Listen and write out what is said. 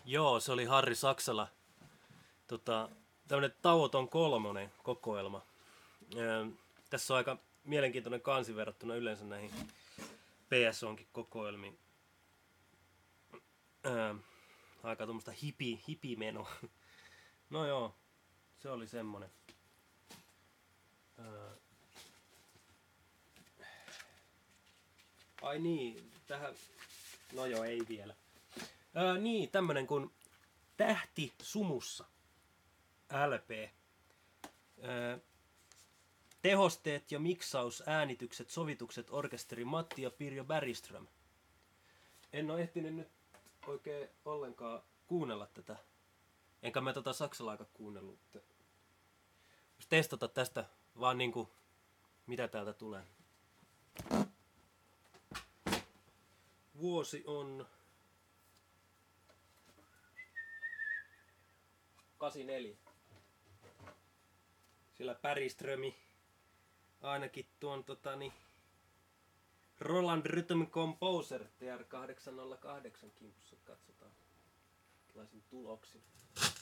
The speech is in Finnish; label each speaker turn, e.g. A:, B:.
A: Joo, se oli Harri Saksala. Tämmönen tauoton kolmonen kokoelma. Tässä on aika mielenkiintoinen kansi verrattuna yleensä näihin PSOnkin kokoelmiin. Aika tuommoista hipimeno. No joo, se oli semmonen. Ai niin, tähän... No joo, ei vielä. Niin, tämmönen kuin Tähti sumussa. LP. Tehosteet ja miksaus, äänitykset, sovitukset, orkesteri Matti ja Pirjo Bergström. En ole ehtinyt nyt oikein ollenkaan kuunnella tätä. Enkä mä Saksalaakaan kuunnellut. Jos testata tästä vaan niinku, mitä täältä tulee. Vuosi on 84. Sillä Bergströmi ainakin tuon Roland Rhythm Composer TR-808 kimpussa. Katsotaan tällaisin tuloksin.